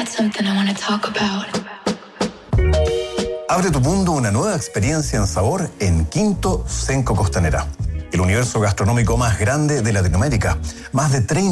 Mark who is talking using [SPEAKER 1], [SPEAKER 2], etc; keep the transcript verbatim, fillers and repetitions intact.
[SPEAKER 1] got something I want to talk about.
[SPEAKER 2] Abre tu mundo una nueva experiencia en sabor en Quinto Cenco Costanera, el universo gastronómico más grande de Latinoamérica. Más de treinta